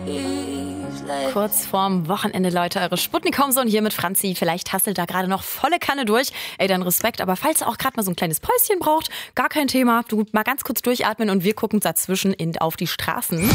Kurz vorm Wochenende, Leute, eure Sputnik Homezone hier mit Franzi. Vielleicht hasselt da gerade noch volle Kanne durch. Ey, dann Respekt. Aber falls ihr auch gerade mal so ein kleines Päuschen braucht, gar kein Thema. Du mal ganz kurz durchatmen und wir gucken dazwischen auf die Straßen.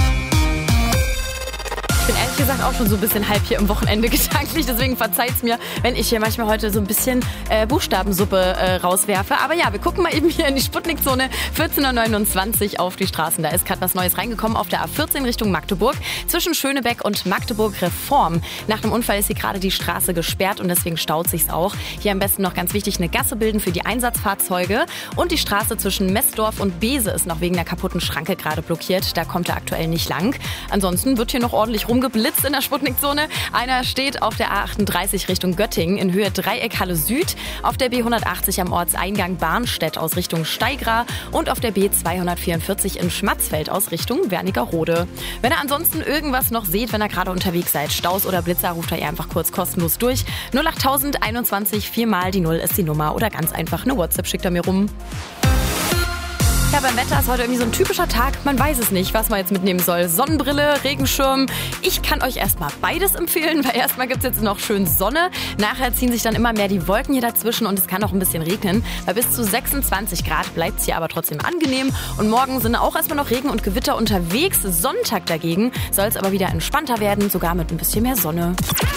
Ich bin ehrlich gesagt auch schon so ein bisschen halb hier im Wochenende gedanklich, deswegen verzeiht's mir, wenn ich hier manchmal heute so ein bisschen Buchstabensuppe rauswerfe. Aber ja, wir gucken mal eben hier in die Sputnik-Zone 14.29 Uhr auf die Straßen. Da ist gerade was Neues reingekommen auf der A14 Richtung Magdeburg zwischen Schönebeck und Magdeburg-Reform. Nach dem Unfall ist hier gerade die Straße gesperrt und deswegen staut sich's auch. Hier am besten noch ganz wichtig eine Gasse bilden für die Einsatzfahrzeuge. Und die Straße zwischen Messdorf und Bese ist noch wegen der kaputten Schranke gerade blockiert. Da kommt er aktuell nicht lang. Ansonsten wird hier noch ordentlich rumgeblitzt in der Sputnik-Zone. Einer steht auf der A38 Richtung Göttingen in Höhe Dreieckhalle Süd, auf der B180 am Ortseingang Barnstedt aus Richtung Steigra und auf der B244 in Schmatzfeld aus Richtung Wernigerode. Wenn ihr ansonsten irgendwas noch seht, wenn ihr gerade unterwegs seid, Staus oder Blitzer, ruft ihr einfach kurz kostenlos durch. 08021 4 mal die 0 ist die Nummer oder ganz einfach eine WhatsApp schickt er mir rum. Ja, beim Wetter ist heute irgendwie so ein typischer Tag. Man weiß es nicht, was man jetzt mitnehmen soll. Sonnenbrille, Regenschirm. Ich kann euch erstmal beides empfehlen, weil erstmal gibt es jetzt noch schön Sonne. Nachher ziehen sich dann immer mehr die Wolken hier dazwischen und es kann auch ein bisschen regnen. Bei bis zu 26 Grad bleibt es hier aber trotzdem angenehm. Und morgen sind auch erstmal noch Regen und Gewitter unterwegs. Sonntag dagegen soll es aber wieder entspannter werden, sogar mit ein bisschen mehr Sonne.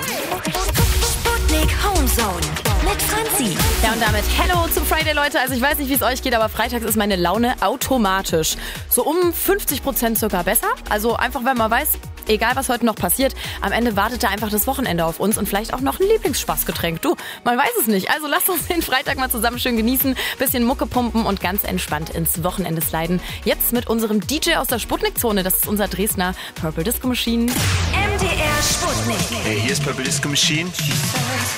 Sputnik Homezone mit Franzi. Ja, und damit Hello zum Friday, Leute. Also ich weiß nicht, wie es euch geht, aber freitags ist meine Laune automatisch so um 50% sogar besser. Also einfach, wenn man weiß, egal was heute noch passiert, am Ende wartet da einfach das Wochenende auf uns und vielleicht auch noch ein Lieblingsspaßgetränk. Du, man weiß es nicht. Also lasst uns den Freitag mal zusammen schön genießen, bisschen Mucke pumpen und ganz entspannt ins Wochenende sliden. Jetzt mit unserem DJ aus der Sputnik-Zone. Das ist unser Dresdner Purple Disco Machine. MDR Sputnik. Hey, hier ist Purple Disco Machine.